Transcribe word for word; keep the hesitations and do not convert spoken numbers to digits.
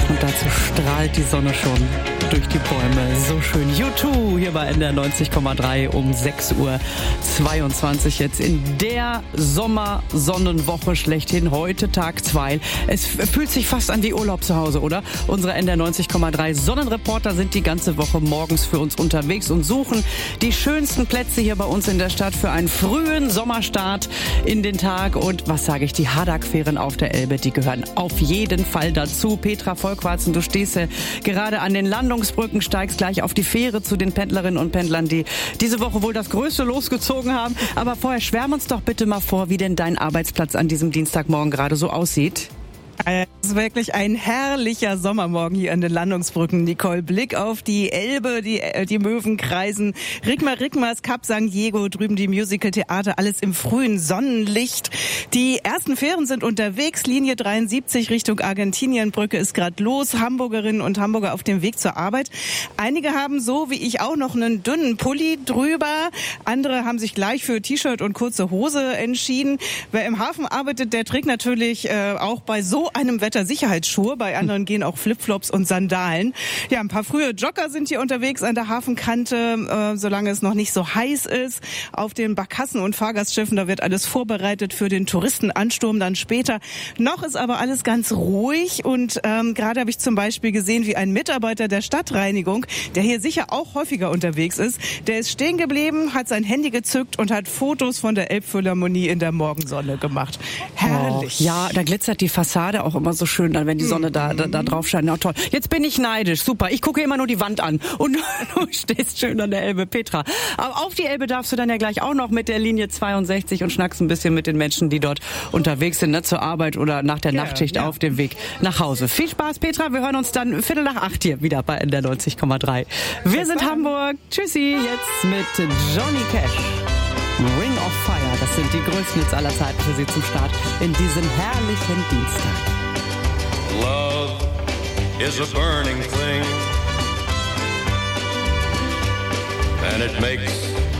Und dazu strahlt die Sonne schon durch die Bäume. So schön. U zwei hier bei N D R neunzig Komma drei um sechs Uhr zweiundzwanzig jetzt in der Sommersonnenwoche schlechthin. Heute Tag zwei. Es fühlt sich fast an wie Urlaub zu Hause, oder? Unsere N D R neunzig Komma drei Sonnenreporter sind die ganze Woche morgens für uns unterwegs und suchen die schönsten Plätze hier bei uns in der Stadt für einen frühen Sommerstart in den Tag. Und was sage ich, die Hadak-Fähren auf der Elbe, die gehören auf jeden Fall dazu. Petra Volkwarzen, du stehst ja gerade an den Landungsbrücken, steigst gleich auf die Fähre zu den Pendlerinnen und Pendlern, die diese Woche wohl das Größte losgezogen haben. Aber vorher schwärm uns doch bitte mal vor, wie denn dein Arbeitsplatz an diesem Dienstagmorgen gerade so aussieht. Es ist wirklich ein herrlicher Sommermorgen hier an den Landungsbrücken, Nicole. Blick auf die Elbe, die, die Möwen kreisen. Rigmar Rigmars, Cap San Diego, drüben die Musical-Theater, alles im frühen Sonnenlicht. Die ersten Fähren sind unterwegs, Linie dreiundsiebzig Richtung Argentinienbrücke ist gerade los. Hamburgerinnen und Hamburger auf dem Weg zur Arbeit. Einige haben so wie ich auch noch einen dünnen Pulli drüber. Andere haben sich gleich für T-Shirt und kurze Hose entschieden. Wer im Hafen arbeitet, der trägt natürlich äh, auch bei so einem Wetter Sicherheitsschuhe. Bei anderen gehen auch Flipflops und Sandalen. Ja, ein paar frühe Jogger sind hier unterwegs an der Hafenkante, äh, solange es noch nicht so heiß ist. Auf den Barkassen und Fahrgastschiffen, da wird alles vorbereitet für den Touristenansturm dann später. Noch ist aber alles ganz ruhig und ähm, gerade habe ich zum Beispiel gesehen, wie ein Mitarbeiter der Stadtreinigung, der hier sicher auch häufiger unterwegs ist, der ist stehen geblieben, hat sein Handy gezückt und hat Fotos von der Elbphilharmonie in der Morgensonne gemacht. Herrlich. Oh, ja, da glitzert die Fassade auch immer so schön dann, wenn die Sonne da, da, da drauf scheint. Ja, toll. Jetzt bin ich neidisch. Super. Ich gucke immer nur die Wand an. Und du stehst schön an der Elbe, Petra. Aber auf die Elbe darfst du dann ja gleich auch noch mit der Linie zweiundsechzig und schnackst ein bisschen mit den Menschen, die dort unterwegs sind, ne, zur Arbeit oder nach der ja, Nachtschicht ja. auf dem Weg nach Hause. Viel Spaß, Petra. Wir hören uns dann Viertel nach acht hier wieder bei N D R neunzig Komma drei. Wir Bis sind dann. Hamburg. Tschüssi. Jetzt mit Johnny Cash. Ring of Fire. Das sind die größten Hits aller Zeiten für Sie zum Start in diesem herrlichen Dienstag. Love is a burning thing, and it makes